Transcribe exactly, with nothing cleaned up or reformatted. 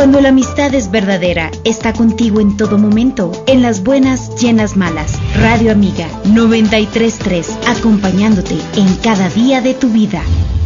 Cuando la amistad es verdadera, está contigo en todo momento, en las buenas y en las malas. Radio Amiga noventa y tres punto tres, acompañándote en cada día de tu vida.